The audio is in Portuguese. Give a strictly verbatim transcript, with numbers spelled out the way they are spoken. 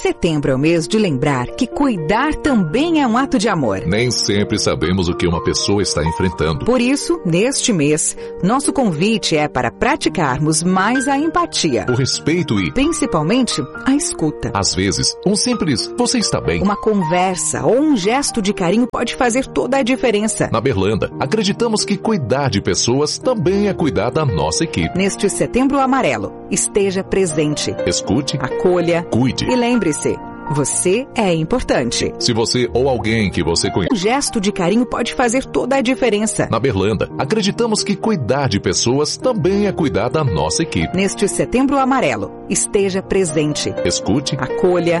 Setembro é o mês de lembrar que cuidar também é um ato de amor. Nem sempre sabemos o que uma pessoa está enfrentando. Por isso, neste mês, nosso convite é para praticarmos mais a empatia, O respeito e, principalmente a escuta. às vezes, um simples "você está bem?". Uma conversa ou um gesto de carinho pode fazer toda a diferença. Na Berlanda, acreditamos que cuidar de pessoas também é cuidar da nossa equipe. Neste Setembro Amarelo, esteja presente, Escute, acolha cuide. e lembre-se, você é importante. Se você ou alguém que você conhece... Um gesto de carinho pode fazer toda a diferença. Na Berlanda, acreditamos que cuidar de pessoas também é cuidar da nossa equipe. Neste Setembro Amarelo, esteja presente, Escute, acolha